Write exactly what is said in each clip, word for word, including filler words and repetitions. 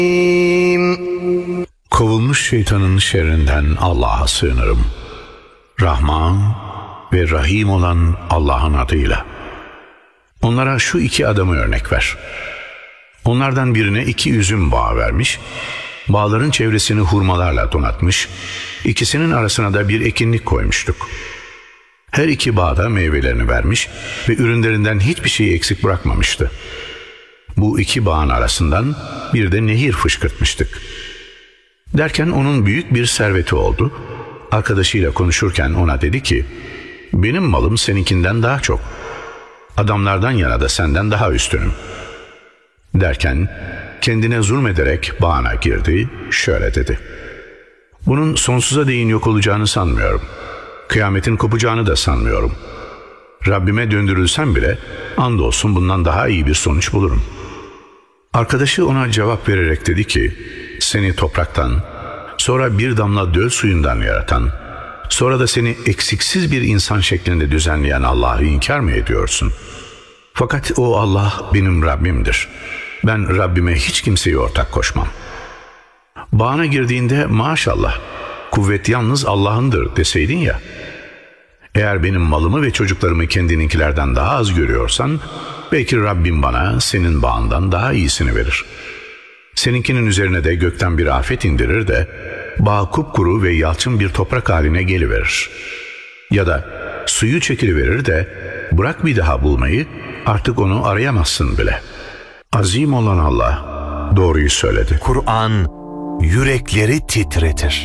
Kovulmuş şeytanın şerrinden Allah'a sığınırım. Rahman ve Rahim olan Allah'ın adıyla. Onlara şu iki adamı örnek ver. Onlardan birine iki üzüm bağı vermiş, bağların çevresini hurmalarla donatmış, ikisinin arasına da bir ekinlik koymuştuk. Her iki bağda meyvelerini vermiş ve ürünlerinden hiçbir şey eksik bırakmamıştı. Bu iki bağın arasından bir de nehir fışkırtmıştık. Derken onun büyük bir serveti oldu. Arkadaşıyla konuşurken ona dedi ki, benim malım seninkinden daha çok. Adamlardan yana da senden daha üstünüm. Derken kendine zulmederek bağına girdi, şöyle dedi. Bunun sonsuza değin yok olacağını sanmıyorum. Kıyametin kopacağını da sanmıyorum. Rabbime döndürülsem bile andolsun bundan daha iyi bir sonuç bulurum. Arkadaşı ona cevap vererek dedi ki, seni topraktan, sonra bir damla döl suyundan yaratan, sonra da seni eksiksiz bir insan şeklinde düzenleyen Allah'ı inkar mı ediyorsun? Fakat o Allah benim Rabbimdir. Ben Rabbime hiç kimseyi ortak koşmam. Bağına girdiğinde maşallah, kuvvet yalnız Allah'ındır deseydin ya. Eğer benim malımı ve çocuklarımı kendininkilerden daha az görüyorsan, belki Rabbim bana senin bağından daha iyisini verir. Seninkinin üzerine de gökten bir afet indirir de, bağ kupkuru ve yalçın bir toprak haline geliverir. Ya da suyu çekiliverir de, bırak bir daha bulmayı, artık onu arayamazsın bile. Azim olan Allah doğruyu söyledi. Kur'an yürekleri titretir.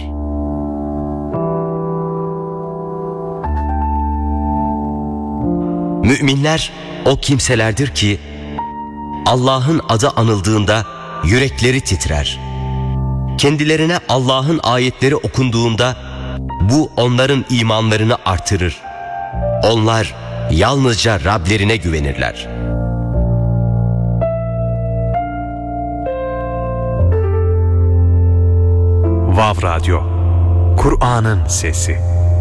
Müminler o kimselerdir ki Allah'ın adı anıldığında yürekleri titrer. Kendilerine Allah'ın ayetleri okunduğunda bu onların imanlarını artırır. Onlar yalnızca Rablerine güvenirler. Vav Radyo, Kur'an'ın sesi.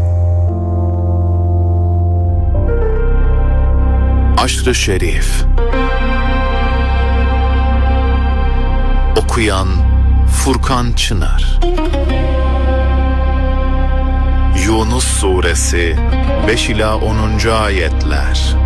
Aşr-ı Şerif. Okuyan Furkan Çınar. Yunus Suresi beş ila onuncu ayetler.